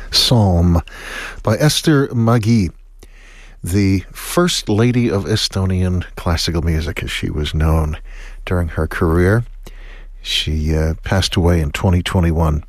Psalm by Esther Magi, the First Lady of Estonian classical music, as she was known during her career. She passed away in 2021